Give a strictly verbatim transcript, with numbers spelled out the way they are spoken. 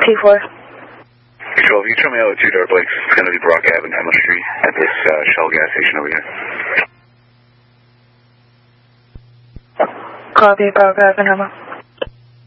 T four. Control, if you show me out with two Dart Bikes, it's going to be Brock Ave and Hamlet Street at this uh, Shell gas station over here. Copy, Brock Ave and Hamlet.